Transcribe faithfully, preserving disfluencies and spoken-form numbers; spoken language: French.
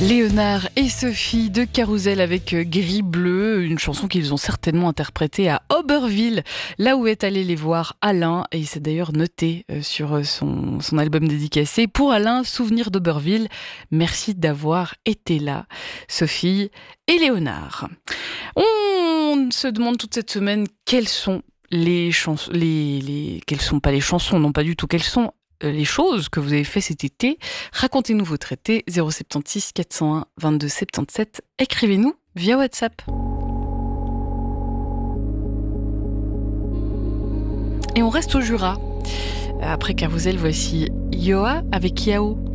Léonard et Sophie de Carousel avec Gris Bleu, une chanson qu'ils ont certainement interprétée à Auberville, là où est allé les voir Alain, et il s'est d'ailleurs noté sur son, son album dédicacé. Pour Alain, souvenir d'Auberville, merci d'avoir été là, Sophie et Léonard. On se demande toute cette semaine quelles sont les chansons, les, les, quelles sont pas les chansons, non pas du tout, quelles sont les choses que vous avez fait cet été. Racontez-nous votre été, zéro sept six quatre zéro un vingt-deux soixante-dix-sept. Écrivez-nous via WhatsApp. Et on reste au Jura. Après Carousel, voici Yoa avec Yao.